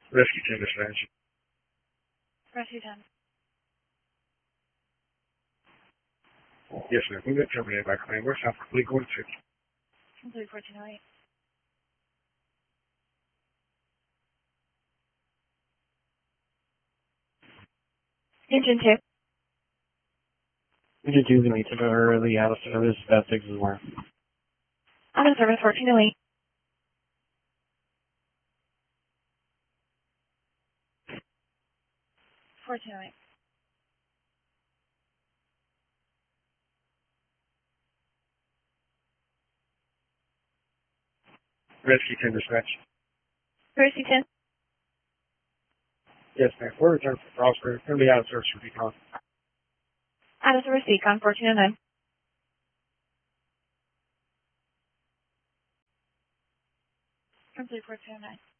Rescue 10 dispatch. Rescue 10. Yes, ma'am. We've been terminated by claim. We're South Complete going to. Complete 1408. Engine 2. Engine 2 is going to be temporarily out of service. About 6 is more. Out of service 1408. $1408. Rescue 10 dispatch. Rescue 10. Yes, ma'am. We're returned from Frostburg. It's going to be out of service for decon. Out of service Decon 1409. Complete 1409.